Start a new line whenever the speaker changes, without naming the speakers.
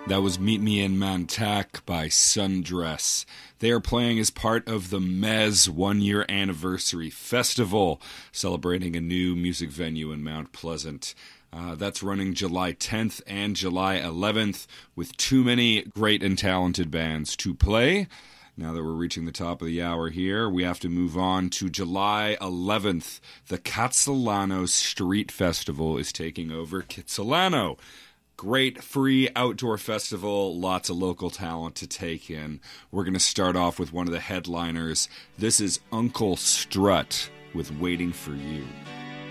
That was Meet Me in Mantak by Sundress. They are playing as part of the Mez 1-year anniversary festival, celebrating a new music venue in Mount Pleasant. That's running July 10th and July 11th, with too many great and talented bands to play. Now that we're reaching the top of the hour here, we have to move on to July 11th. The Catsalano Street Festival is taking over Kitsilano. Great free outdoor festival, lots of local talent to take in. We're going to start off with one of the headliners. This is Uncle Strut with Waiting for You.